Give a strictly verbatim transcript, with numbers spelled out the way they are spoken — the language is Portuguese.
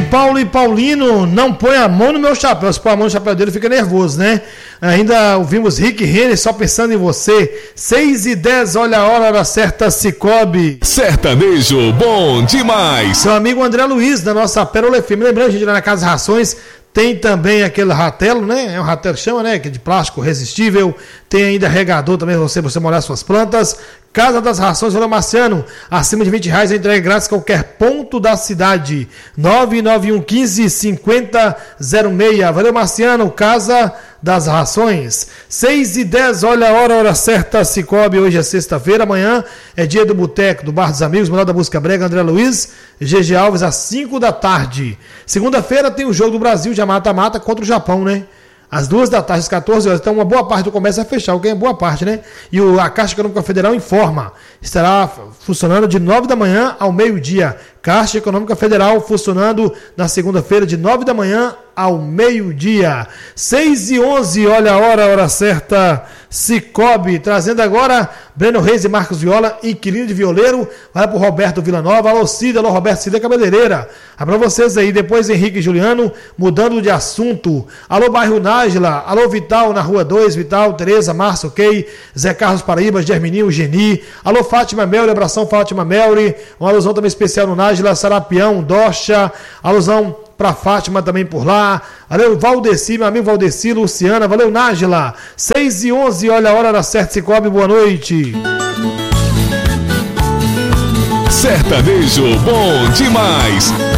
Paulo e Paulino, não põe a mão no meu chapéu. Se põe a mão no chapéu dele, fica nervoso, né? Ainda ouvimos Rick Renner, só pensando em você. seis e dez, olha a hora, hora certa, Cicobi. Sertanejo, bom demais. Seu amigo André Luiz, da nossa Pérola F M. Lembrando, gente, lá na Casa Rações, tem também aquele ratelo, né? É um ratelo que chama, né? Que é de plástico resistível. Tem ainda regador também, você, você molhar suas plantas. Casa das Rações, Valeu Marciano, acima de vinte reais, entrega grátis a qualquer ponto da cidade. nove nove um um cinco, cinco zero zero seis. Valeu Marciano, Casa das Rações. seis e dez, olha a hora, hora certa, Cicobi. Hoje é sexta-feira, amanhã é dia do Boteco, do Bar dos Amigos, Melhor da Música Brega, André Luiz, G G Alves, às cinco da tarde. Segunda-feira tem o jogo do Brasil, já mata-mata contra o Japão, né? Às duas da tarde, às quatorze horas. Então, uma boa parte do comércio vai fechar, o que é boa parte, né? E o, a Caixa Econômica Federal informa: estará funcionando de nove da manhã ao meio-dia. Caixa Econômica Federal funcionando na segunda-feira, de nove da manhã ao meio-dia. seis e onze, olha a hora, a hora certa, Cicobi. Trazendo agora Breno Reis e Marcos Viola, inquilino de violeiro. Vai para o Roberto Villanova. Alô, Cida, alô, Roberto Cida Cabeleireira. Ah, para vocês aí, depois Henrique e Juliano, mudando de assunto. Alô, bairro Nájila. Alô, Vital, na Rua dois, Vital, Tereza, Márcio, ok. Zé Carlos Paraíba, Germininho, Geni. Alô, Fátima Melri, abração, Fátima Melri. Uma alusão também especial no Nájila, Sarapião, Docha. Alusão para Fátima também por lá. Valeu, Valdeci, meu amigo Valdeci, Luciana. Valeu, Nájila. seis e onze, olha a hora da certa, Cicobi, boa noite. Sertanejo, bom demais.